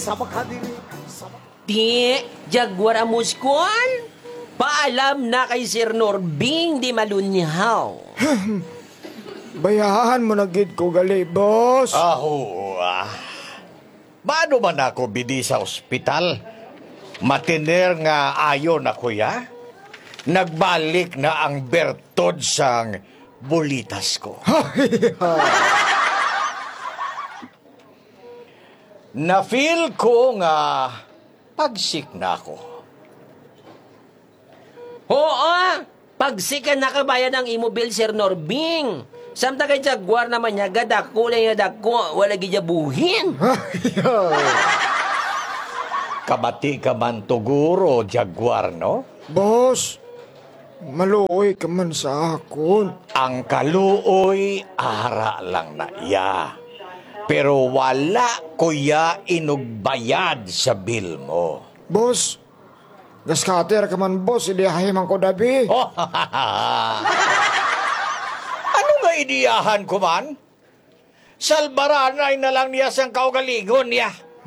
Di, Jaguar Amuskol. Paalam na kay Sir Norbing di malunyaw. Bayahan mo na gid ko gali, boss. Paano man ako bidi sa ospital? Matiner nga ayon ako ya? Nagbalik na ang bertod sang bulitas ko. Na-feel ko nga pagsik na ako. Oo, pagsikan nakabayan ang imo bill, Sir Norbing. Samta kay Jaguar naman niya, gadako lang yung dako, wala gijabuhin. Kabati ka man tuguro, Jaguar, no? Boss, maluoy ka man sa akon. Ang kaluoy, ara lang na iya. Pero wala kuya inugbayad sa bill mo. Boss, gaskater ka man, boss, iliyahin man ko dabi. Ano nga idiyahan ko man? Salbaranay na lang niya sang kaugaligon niya.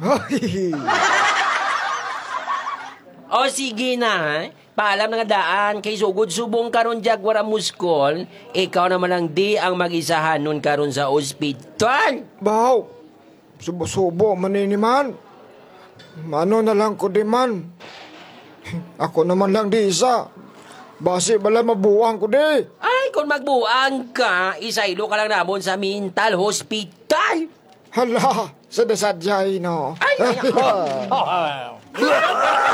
O sige na, ha? Paalam na nga daan, kay sugod subong karon Jaguar Amuskol, ikaw naman lang di ang mag-isahan nun karon sa ospital. Baw, subo-subo manini man. Mano na lang ko di man. Ako naman lang di isa. Basi bala mabuang ko di. Ay, kung magbuang ka, isaylo ka lang namon sa mental hospital. Hala, sadasadyay no. Ay, ay, ay.